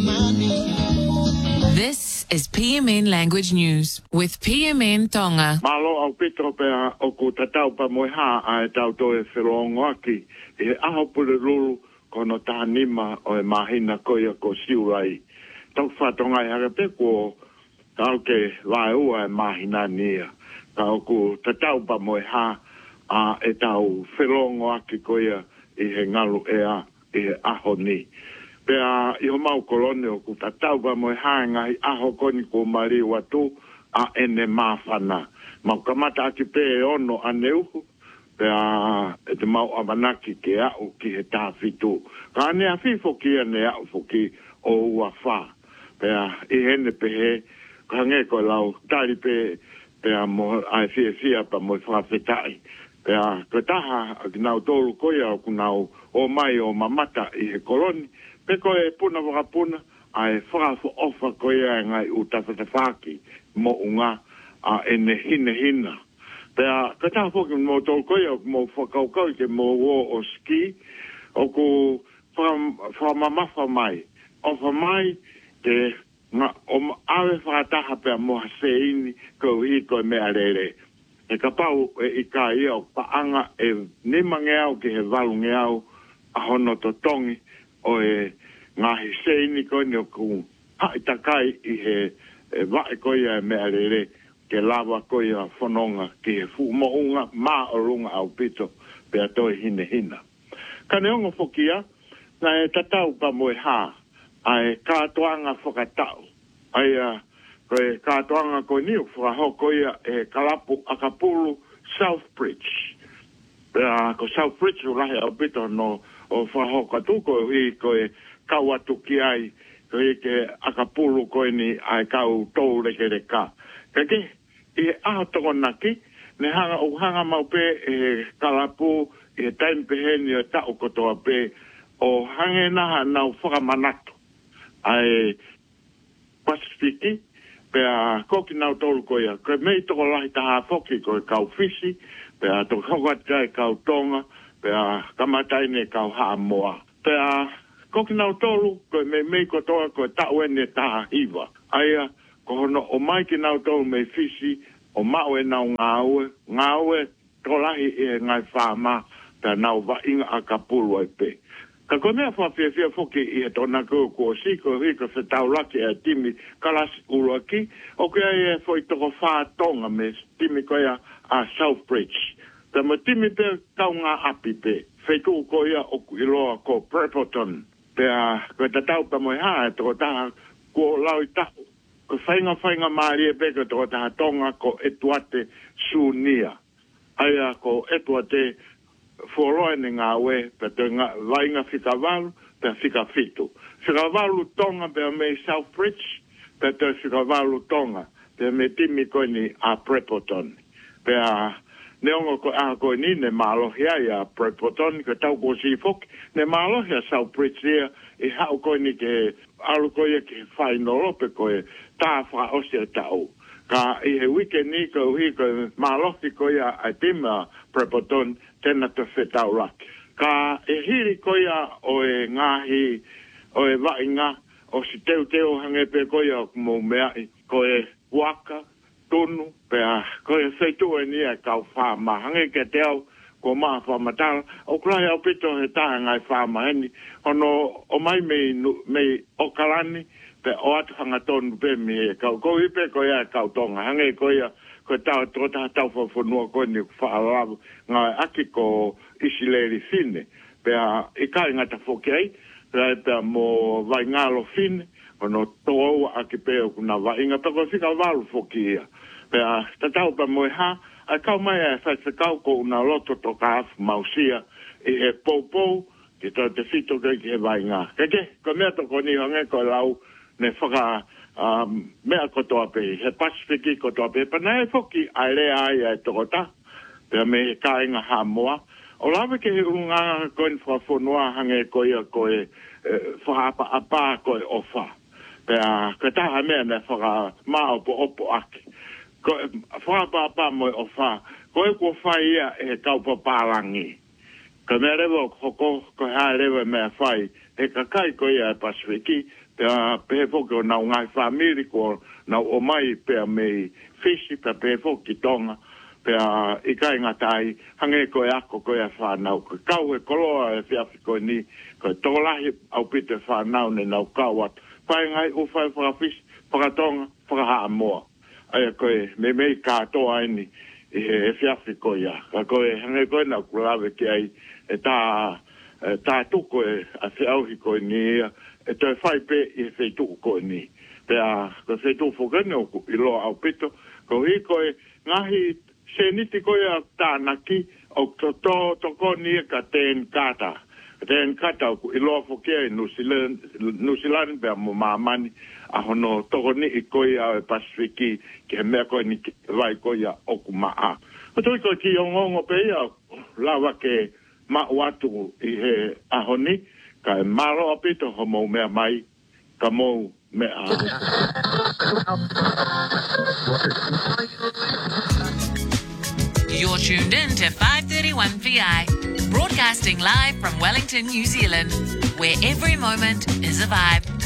This is PMN Language News with PMN Tonga. Malo au Petro pe o ku tatau pa moe ha a tau to e whelongo aki. E aho pule ruru kono tahanima o e mahina koia ko siurai. Tau whatonga e hara pe ko kau ke vai ua e mahina nia. Kau ku tatau pa moe ha a e tau whelongo aki koia i he ngalu ea i he aho ni. Pea i ho mau kolone o ku tatau pa moe hanga i aho koni ko mari watu a ene mawhana. Mau kamata aki pe e ono a neuhu. Pea e te mau amanaki ke au ki he tāwhitu. Ka ane a fifo ki ane au foki o ua wha. Pea i hene pe he ka nge ko lau tari pea mo ai fia pa mo whawhetai. Pea ka taha ki nau tolu koia o ku nau o mai o mamata i he koloni. Peko e puna wakapuna, ai whakafo ofa koia e ngai u tawhatawhaki mo unga a ene hina. Pea, kata whoki mo tol koia mo whakaukau ke mo wo o ski, o ku whamamafa mai. Ofa mai, te o awe whakataha pea mo haseini ko hi koe mea rere. E ka pau e i ka ia o paanga e nimange au ke he valunge au a hono to tongi, o e ngahi seini koe ni o ku haitakai i he vae koia e mea rere ke lava koia whanonga ki he fuumounga maa o runga au pito pea toi hina. Ka neongo whokia, na e tatau pa moe ha, ai kātoanga whakatau. Ai koe kātoanga koe niu whakaho koia e kalapu akapulu Southbridge. Pea ko Southbridge o rahe au pito no o whahoka tuko hui koe kawatu ki ai koe ke akapulu koe ni ai kau tau reke reka. Kake, i aho toko naki, ne hanga mau pe e kalapu i he taimpe heni o tau kotoa pe o hange naha nau whakamanatu. Ai Pasifiki, pea koki nau tolu koe koe mei toko lahi taha foki koe kau fisi, pea toko hokatai kau tonga, pea kamataine kau haa moa. Pea koki nau tolu, koe mei kotoa koe tau ene taha hiva. Aia, ko hono o mai ki nau tolu mei fisi, o mau e nau ngāue, tolahi e ngai whāma, pea nau wa inga a kapulu ai pe. Ka koe mea whawhia foki i he tona ko siko hiko whetau laki e timi kalasi uruaki, o kia e foi toko whātonga me timi koea a Southbridge. Te mo timi pe kau ngā api pe. Whetu ko ia o iloa ko Prepleton. Pea koe tatau pa moe haa e toko taha ko lau i tahu. Ko whainga maari e pe ko toko taha tonga ko etuate sunia. Aia ko etuate whoroe ni ngā we pe te vainga whikavalu pe whikafitu. Whikavalu tonga pe me Southbridge pe te whikavalu tonga pe me timi koe ni a Prepleton. Pea neongo ko a ko ni ne malohia ya Prepleton ko tau ko si fok ne malohia Southbridge ia e hau ko ni ke alu ko ia ke whainoro pe ko e tā wha osia tau. Ka i he weekend ni ko hi ko malohi ko ia a tima Prepleton tena te whetau laki. Ka e hiri ko ia o e ngahi o e vainga o si teo hange pe ko ia mo mea ko e waka tonu, pea koe whaitua ni e kau whāma. Hange ke teo, ko maa whāmatara. O kurai au pito he taha ngai whāma heni. Ono, o mai mei okalani, pe o atu hanga tonu pe mi he kau. Ko hipe ko ia kau tonga. Hange ko ia, ko tau tau whawhanua koe ni whaalavu. Ngai aki ko isileri fine. Pea i kai ngata whokiai, pea mo vai ngalo fine. Ono tōu aki peo kuna vainga, peko whika walu whoki ia. Pea tatau pa moe ha, a kau mai e whaisakau ko una loto to ka hafu mausia i he poupou, ki tau te whito kei ki he vainga. Keke, ko mea toko ni honge ko lau ne whaka mea kotoa pe, he Pasifiki kotoa pe, pa nei whoki ai rea ai e toko ta, pea me he kāinga ha moa. O lawe ke he unga koe whawhonua hange koe koe whahapa apā koe ofa. Pea, ka taha mea ne whaka maa opo aki. Ko whakapapa moe ofa, koe kua whai ia e kaupa pārangi. Ka mea rewa hoko, ko hea rewa mea whai, he kakai koe ia e Pasifiki, pe foki na ngai family ko na o mai pe me fishi pe foki tonga pe I kai ngatai hange ko ako ko ya fa na ko kau e koloa e fia ko ni ko tolahi au pite fa na ne na kawat pai ngai o fa fish pa tonga pa ha mo ai ko me ka to ai ni e fia ko ya ko hange ko na kulave ki ai ta tuko a fia ko ni e te fai pe I fe tu ko ni pe ko fe tu fo gano ko I lo au pito ko hi ko ngahi se ni ti ko ya ta na ki o to ko ni ka ten kata ko I lo fo ke no silan pe mo mamani a hono to ko ni ko ya pasifiki ke me ko ni vai ko ya o kuma a ko to ko ki ongo pe ya lava ke ma watu I he a honi ka maro apito homo mea mai ka mo mea You're tuned in to 531 PI, broadcasting live from Wellington, New Zealand, where every moment is a vibe.